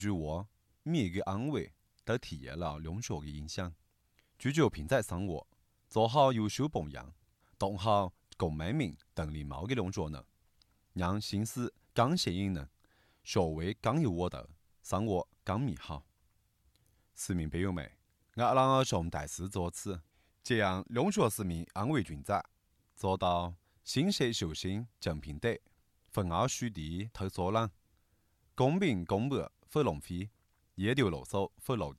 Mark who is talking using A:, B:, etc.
A: 句话，每一个安慰都体验了两者的影响。追求平在生活，做好优秀榜样，当好共美名同礼貌的两者呢，让心思更吸引人，社会更有活头，生活更美好。市民朋友们，我啷个向大师作此，这样两者市民安慰均在，做到心息修心正平地，分而虚地投所人，公平公白不浪费，夜丢啰嗦不漏电。